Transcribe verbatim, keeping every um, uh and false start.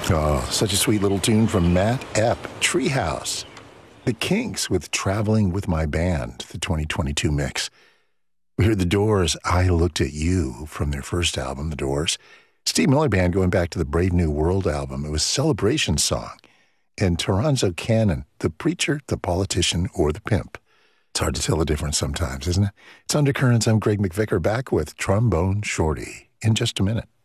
Oh, such a sweet little tune from Matt Epp, Treehouse. The Kinks with Traveling With My Band, the twenty twenty-two mix. We heard The Doors' I Looked at You from their first album, The Doors. Steve Miller Band going back to the Brave New World album. It was Celebration Song. And Toronzo Cannon, The Preacher, The Politician, or The Pimp. It's hard to tell the difference sometimes, isn't it? It's Undercurrents. I'm Greg McVicker back with Trombone Shorty in just a minute.